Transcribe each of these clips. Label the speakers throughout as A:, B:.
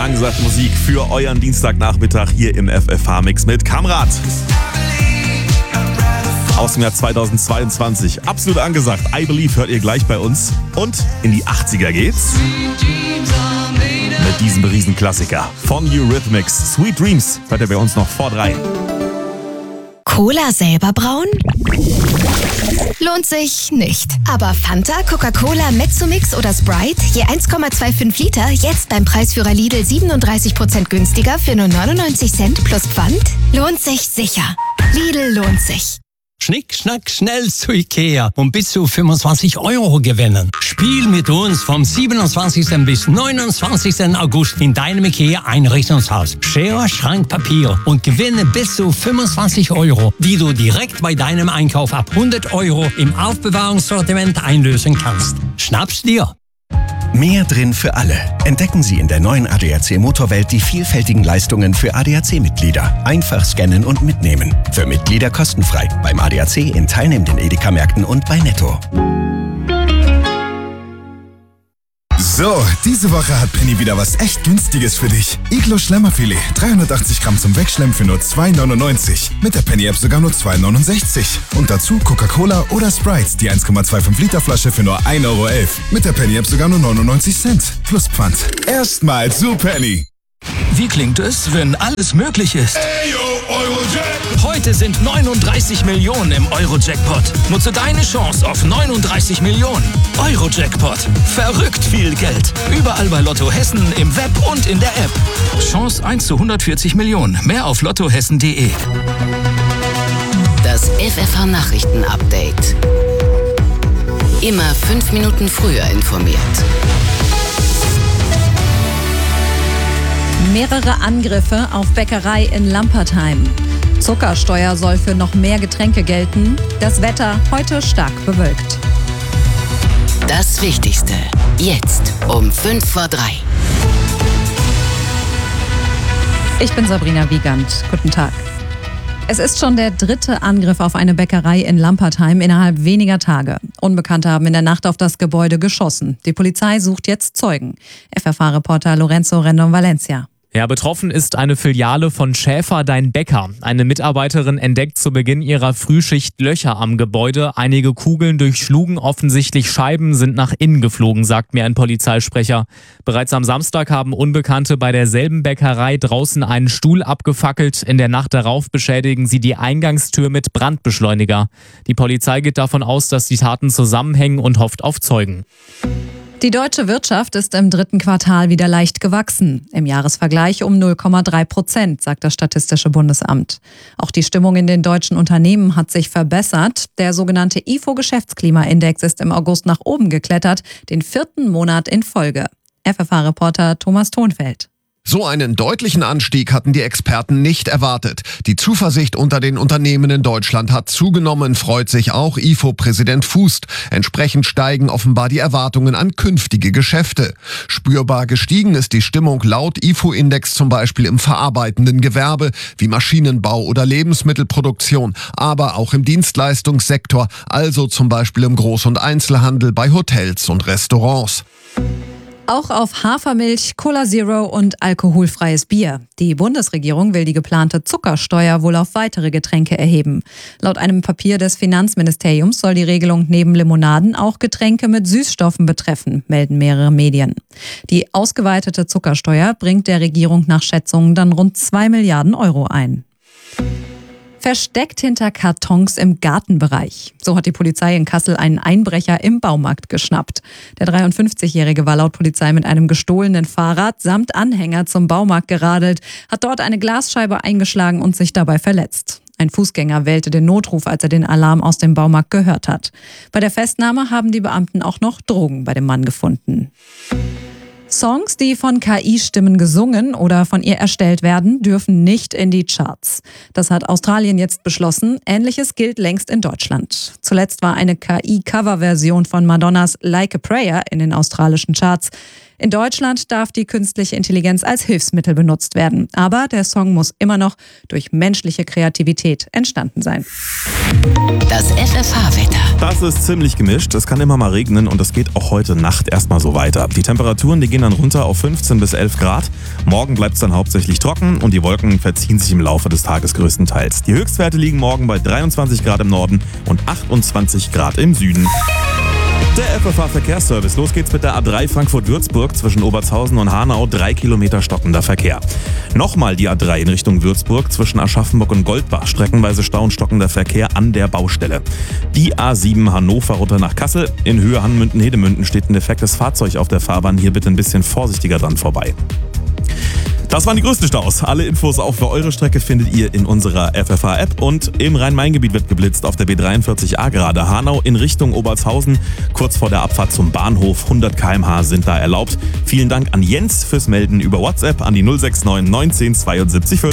A: angesagte Musik für euren Dienstagnachmittag hier im FFH-Mix mit Kamrat. Aus dem Jahr 2022. Absolut angesagt. I Believe hört ihr gleich bei uns. Und in die 80er geht's. Mit diesem Riesenklassiker von Eurythmics. Sweet Dreams hört ihr bei uns noch vor 3.
B: Cola selber brauen? Lohnt sich nicht. Aber Fanta, Coca-Cola, Mezzomix oder Sprite, je 1,25 Liter, jetzt beim Preisführer Lidl 37% günstiger für nur 99 Cent plus Pfand? Lohnt sich sicher. Lidl lohnt sich.
C: Schnick, schnack, schnell zu Ikea und bis zu 25 € gewinnen. Spiel mit uns vom 27. bis 29. August in deinem Ikea-Einrichtungshaus. Schere, Schrank, Papier und gewinne bis zu 25 €, die du direkt bei deinem Einkauf ab 100 € im Aufbewahrungssortiment einlösen kannst. Schnapp's dir!
D: Mehr drin für alle. Entdecken Sie in der neuen ADAC Motorwelt die vielfältigen Leistungen für ADAC-Mitglieder. Einfach scannen und mitnehmen. Für Mitglieder kostenfrei. Beim ADAC in teilnehmenden Edeka-Märkten und bei Netto.
E: So, diese Woche hat Penny wieder was echt Günstiges für dich. Iglo Schlemmerfilet, 380 Gramm zum Wegschlemmen für nur 2,99. Mit der Penny-App sogar nur 2,69. Und dazu Coca-Cola oder Sprite, die 1,25 Liter Flasche für nur 1,11 €. Mit der Penny-App sogar nur 99 Cent. Plus Pfand. Erstmal zu Penny.
F: Wie klingt es, wenn alles möglich ist? Heute sind 39 Millionen im Euro-Jackpot. Nutze deine Chance auf 39 Millionen. Euro-Jackpot. Verrückt viel Geld. Überall bei Lotto Hessen, im Web und in der App. Chance 1 zu 140 Millionen. Mehr auf lottohessen.de.
G: Das FFH-Nachrichten-Update. Immer 5 Minuten früher informiert.
H: Mehrere Angriffe auf Bäckerei in Lampertheim. Zuckersteuer soll für noch mehr Getränke gelten. Das Wetter heute stark bewölkt.
G: Das Wichtigste. Jetzt um 5 vor 3.
H: Ich bin Sabrina Wiegand. Guten Tag. Es ist schon der 3. Angriff auf eine Bäckerei in Lampertheim innerhalb weniger Tage. Unbekannte haben in der Nacht auf das Gebäude geschossen. Die Polizei sucht jetzt Zeugen. FFH-Reporter Lorenzo Rendon-Valencia.
I: Ja, betroffen ist eine Filiale von Schäfer Dein Bäcker. Eine Mitarbeiterin entdeckt zu Beginn ihrer Frühschicht Löcher am Gebäude. Einige Kugeln durchschlugen offensichtlich Scheiben, sind nach innen geflogen, sagt mir ein Polizeisprecher. Bereits am Samstag haben Unbekannte bei derselben Bäckerei draußen einen Stuhl abgefackelt. In der Nacht darauf beschädigen sie die Eingangstür mit Brandbeschleuniger. Die Polizei geht davon aus, dass die Taten zusammenhängen und hofft auf Zeugen.
H: Die deutsche Wirtschaft ist im 3. Quartal wieder leicht gewachsen. Im Jahresvergleich um 0,3%, sagt das Statistische Bundesamt. Auch die Stimmung in den deutschen Unternehmen hat sich verbessert. Der sogenannte IFO-Geschäftsklimaindex ist im August nach oben geklettert, den 4. Monat in Folge. FFH-Reporter Thomas Thonfeld.
J: So einen deutlichen Anstieg hatten die Experten nicht erwartet. Die Zuversicht unter den Unternehmen in Deutschland hat zugenommen, freut sich auch IFO-Präsident Fußt. Entsprechend steigen offenbar die Erwartungen an künftige Geschäfte. Spürbar gestiegen ist die Stimmung laut IFO-Index zum Beispiel im verarbeitenden Gewerbe wie Maschinenbau oder Lebensmittelproduktion, aber auch im Dienstleistungssektor, also zum Beispiel im Groß- und Einzelhandel, bei Hotels und Restaurants.
H: Auch auf Hafermilch, Cola Zero und alkoholfreies Bier. Die Bundesregierung will die geplante Zuckersteuer wohl auf weitere Getränke erheben. Laut einem Papier des Finanzministeriums soll die Regelung neben Limonaden auch Getränke mit Süßstoffen betreffen, melden mehrere Medien. Die ausgeweitete Zuckersteuer bringt der Regierung nach Schätzungen dann rund 2 Milliarden € ein. Versteckt hinter Kartons im Gartenbereich. So hat die Polizei in Kassel einen Einbrecher im Baumarkt geschnappt. Der 53-Jährige war laut Polizei mit einem gestohlenen Fahrrad samt Anhänger zum Baumarkt geradelt, hat dort eine Glasscheibe eingeschlagen und sich dabei verletzt. Ein Fußgänger wählte den Notruf, als er den Alarm aus dem Baumarkt gehört hat. Bei der Festnahme haben die Beamten auch noch Drogen bei dem Mann gefunden. Songs, die von KI-Stimmen gesungen oder von ihr erstellt werden, dürfen nicht in die Charts. Das hat Australien jetzt beschlossen. Ähnliches gilt längst in Deutschland. Zuletzt war eine KI-Cover-Version von Madonnas Like a Prayer in den australischen Charts. In Deutschland darf die künstliche Intelligenz als Hilfsmittel benutzt werden. Aber der Song muss immer noch durch menschliche Kreativität entstanden sein.
G: Das FFH-Wetter.
A: Das ist ziemlich gemischt. Es kann immer mal regnen und das geht auch heute Nacht erstmal so weiter. Die Temperaturen, die gehen dann runter auf 15 bis 11 Grad. Morgen bleibt es dann hauptsächlich trocken und die Wolken verziehen sich im Laufe des Tages größtenteils. Die Höchstwerte liegen morgen bei 23 Grad im Norden und 28 Grad im Süden. Der FFH-Verkehrsservice. Los geht's mit der A3 Frankfurt-Würzburg zwischen Obertshausen und Hanau. 3 Kilometer stockender Verkehr. Nochmal die A3 in Richtung Würzburg zwischen Aschaffenburg und Goldbach. Streckenweise Stau und stockender Verkehr an der Baustelle. Die A7 Hannover runter nach Kassel. In Höhe Hanmünden-Hedemünden steht ein defektes Fahrzeug auf der Fahrbahn. Hier bitte ein bisschen vorsichtiger dran vorbei. Das waren die größten Staus. Alle Infos auch für eure Strecke findet ihr in unserer FFH-App. Und im Rhein-Main-Gebiet wird geblitzt auf der B43a gerade. Hanau in Richtung Obertshausen. Kurz vor der Abfahrt zum Bahnhof. 100 km/h sind da erlaubt. Vielen Dank an Jens fürs Melden über WhatsApp an die 069 19 72 5.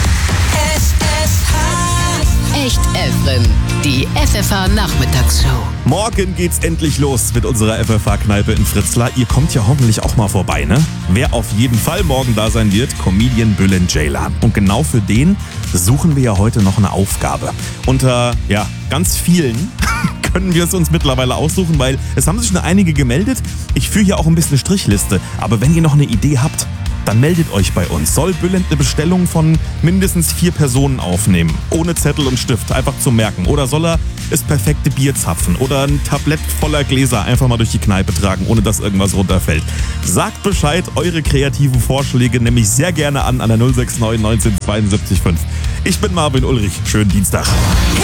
G: Echt Efren, die FFH-Nachmittagsshow.
A: Morgen geht's endlich los mit unserer FFH-Kneipe in Fritzlar. Ihr kommt ja hoffentlich auch mal vorbei, ne? Wer auf jeden Fall morgen da sein wird, Comedian Bülent Ceylan. Und genau für den suchen wir ja heute noch eine Aufgabe. Unter, ganz vielen können wir es uns mittlerweile aussuchen, weil es haben sich schon einige gemeldet. Ich führe hier auch ein bisschen Strichliste. Aber wenn ihr noch eine Idee habt, dann meldet euch bei uns. Soll Bülent eine Bestellung von mindestens 4 Personen aufnehmen? Ohne Zettel und Stift, einfach zum Merken. Oder soll er das perfekte Bier zapfen? Oder ein Tablett voller Gläser einfach mal durch die Kneipe tragen, ohne dass irgendwas runterfällt? Sagt Bescheid, eure kreativen Vorschläge nehme ich sehr gerne an der 069 19 72 5. Ich bin Marvin Ulrich. Schönen Dienstag.